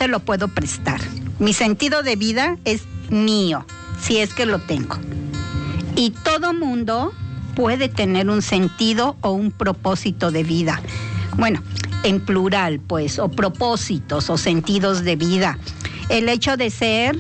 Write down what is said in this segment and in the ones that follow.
te lo puedo prestar. Mi sentido de vida es mío, si es que lo tengo. Y todo mundo puede tener un sentido o un propósito de vida. Bueno, en plural, pues, o propósitos o sentidos de vida. El hecho de ser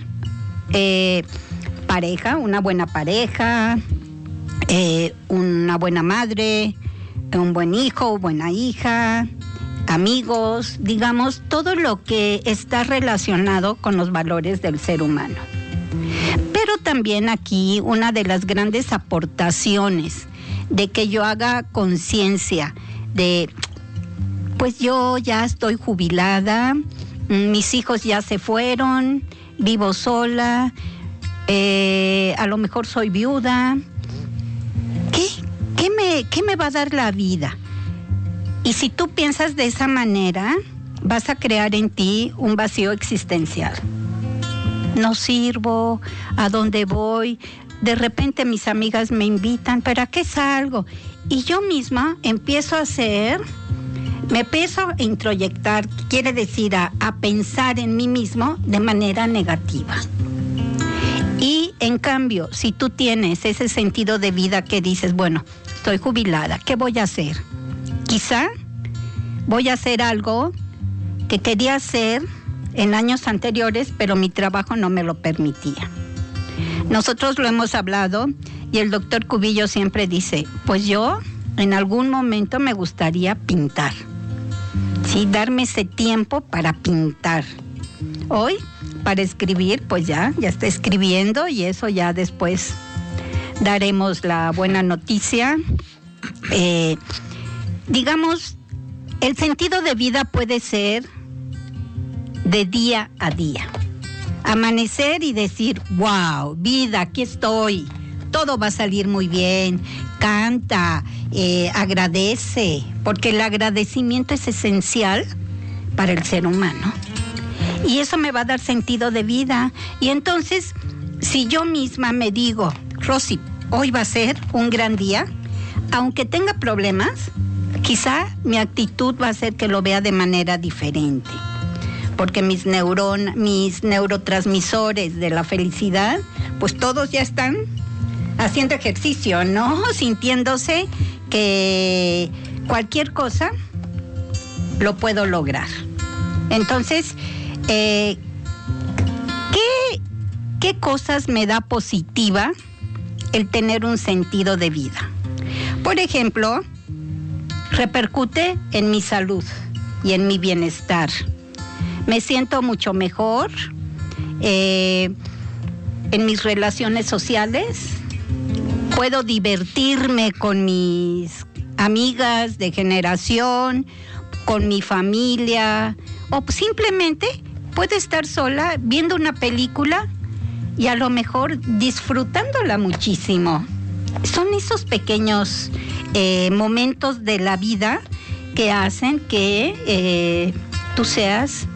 pareja, una buena pareja, una buena madre, un buen hijo o buena hija, amigos, digamos, todo lo que está relacionado con los valores del ser humano. Pero también aquí una de las grandes aportaciones de que yo haga conciencia de, pues yo ya estoy jubilada, mis hijos ya se fueron, vivo sola, a lo mejor soy viuda. ¿Qué me va a dar la vida? Y si tú piensas de esa manera, vas a crear en ti un vacío existencial. No sirvo, ¿a dónde voy? De repente mis amigas me invitan, ¿pero a qué salgo? Y yo misma empiezo me empiezo a introyectar, quiere decir a pensar en mí mismo de manera negativa. Y en cambio, si tú tienes ese sentido de vida que dices, bueno, estoy jubilada, ¿qué voy a hacer? Quizá voy a hacer algo que quería hacer en años anteriores, pero mi trabajo no me lo permitía. Nosotros lo hemos hablado y el doctor Cubillo siempre dice, pues yo en algún momento me gustaría pintar, ¿sí? Darme ese tiempo para pintar. Hoy, para escribir, pues ya está escribiendo y eso ya después daremos la buena noticia. Digamos, el sentido de vida puede ser de día a día. Amanecer y decir, wow, vida, aquí estoy, todo va a salir muy bien, canta, agradece, porque el agradecimiento es esencial para el ser humano. Y eso me va a dar sentido de vida. Y entonces, si yo misma me digo, Rosy, hoy va a ser un gran día, aunque tenga problemas, quizá mi actitud va a hacer que lo vea de manera diferente. Porque mis neurotransmisores de la felicidad, pues todos ya están haciendo ejercicio, ¿no? Sintiéndose que cualquier cosa lo puedo lograr. Entonces, ¿qué cosas me da positiva el tener un sentido de vida? Por ejemplo, repercute en mi salud y en mi bienestar. Me siento mucho mejor en mis relaciones sociales. Puedo divertirme con mis amigas de generación, con mi familia, o simplemente puedo estar sola viendo una película y a lo mejor disfrutándola muchísimo. Son esos pequeños momentos de la vida que hacen que tú seas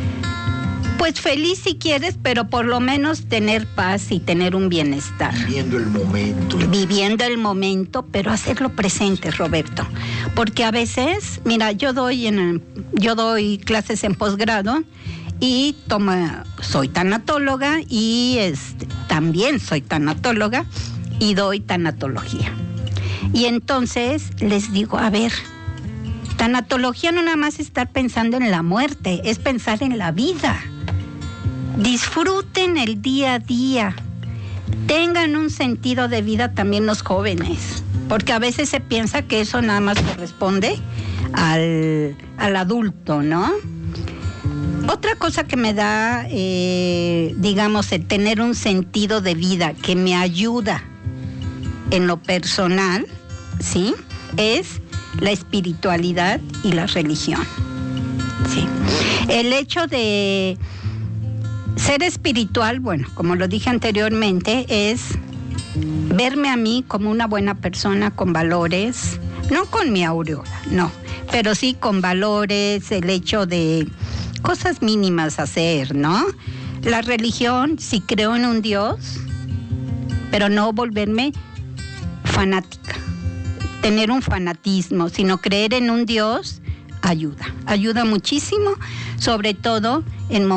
pues feliz si quieres, pero por lo menos tener paz y tener un bienestar. Viviendo el momento. Viviendo el momento, pero hacerlo presente, Roberto. Porque a veces, mira, yo doy clases en posgrado y soy tanatóloga y también soy tanatóloga y doy tanatología. Y entonces les digo, a ver, tanatología no nada más es estar pensando en la muerte, es pensar en la vida. Disfruten el día a día. Tengan un sentido de vida también los jóvenes, porque a veces se piensa que eso nada más corresponde al adulto, ¿no? Otra cosa que me da, digamos, el tener un sentido de vida que me ayuda en lo personal, ¿sí? Es la espiritualidad y la religión, ¿sí? El hecho de ser espiritual, bueno, como lo dije anteriormente, es verme a mí como una buena persona con valores, no con mi aureola, no, pero sí con valores, el hecho de cosas mínimas hacer, ¿no? La religión, sí creo en un Dios, pero no volverme fanática, tener un fanatismo, sino creer en un Dios ayuda muchísimo, sobre todo en